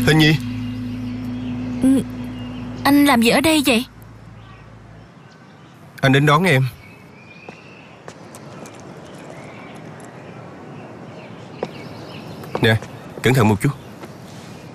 Hình Nhi, Anh làm gì ở đây vậy? anh đến đón em. Nè, cẩn thận một chút.